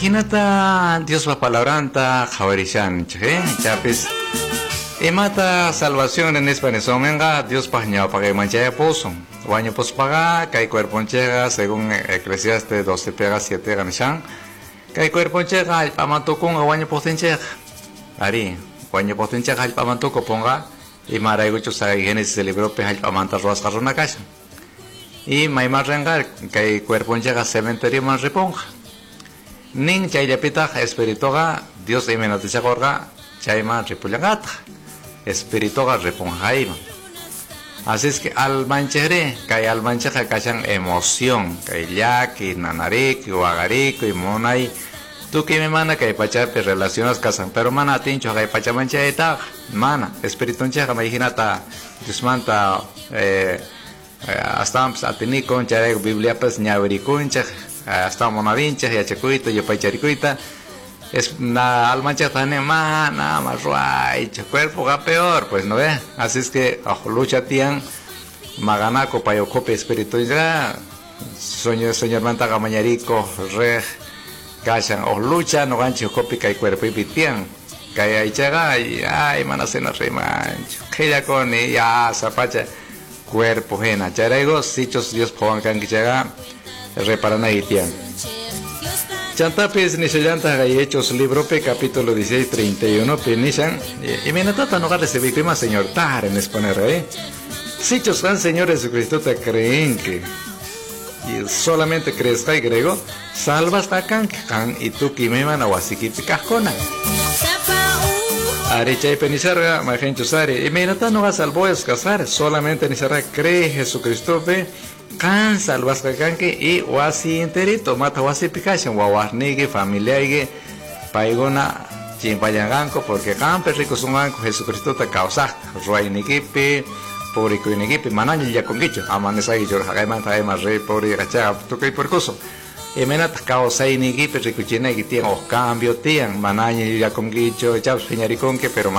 Imagínate, Dios va palabranta, javerishan, chapis. Y mata salvación en español, venga, Dios paña para que mancha pozo. Baño pos paga, que hay cuerpo llega, según Eclesiastes 12 pega 7 ganishan. Que hay cuerpo llega, el pamanto con baño potenche. Ari, baño potenche, el pamanto ponga. Y mara igucho sa Génesis el libro pe el pamanta roas carrona casa. Y maimar rengar, que hay cuerpo llega cementerio man reponja. Nin chay pita espiritoga, Dios y menatiza gorga, chayma repulangata. Espiritoga reponjaima. Así es que al manchere, que al mancheja cachan emoción, que ya, que nanarico, guagarico y monay. Tú que me mana que hay pacha te relacionas casan, pero mana tincho que hay pacha mancha de tag, mana, espíritu cheja, imagínate, desmanta, hasta atini concha de Biblia pues ñavericuncha, hasta monavincha, ya checuita, yo pacharicuita, es na almancha tane mana, más ruay, cuerpo ga peor, pues no ve, así es que lucha tian, maganaco payocope espíritu ya, señor manta gamañarico, re. Cachan o lucha no gancho cópica y cuerpo y pitian que hay chaga y ay manacena remancho que ya con ya zapacha cuerpo jena charego sichos Dios poan can que chaga reparana y tian chantapes ni se llanta hay hechos libro pe capítulo 16 31 penishan y me tata no gale se víctima señor tar en exponer sichos can señor Jesucristo te creen que y solamente crees que griego salvas tacan y tú que me van a wasiki picajona aricha y penizarga majencho sari y mira no vas al boyas casar solamente ni será cree Jesucristo ve can salvas tacan y wasi enterito mata wasi picachan wawarnigi familia y paigona chimpayanganco porque can perrico sunganco Jesucristo te causa ruainikipi pobre que viene aquí, manaño ya con guicho, amaneza y yo, acá manta más rey, pobre gacha, tú que por coso. Y me nata causa y ni guipe, ricuchina y tiene o cambio, tian, manaño ya con guicho, chaps, peñaricón que, pero